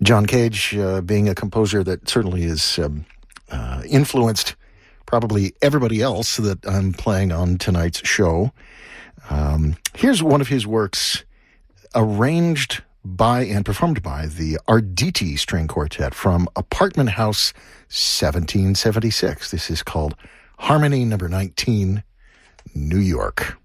John Cage being a composer that certainly is influenced probably everybody else that I'm playing on tonight's show. Here's one of his works arranged by and performed by the Arditi String Quartet from Apartment House 1776. This is called Harmony Number 19, New York.